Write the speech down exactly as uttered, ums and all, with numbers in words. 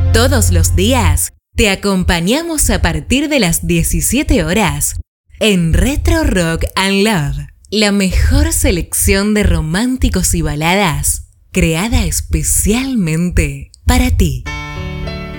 Todos los días te acompañamos a partir de las diecisiete horas en Retro Rock and Love, la mejor selección de románticos y baladas creada especialmente para ti.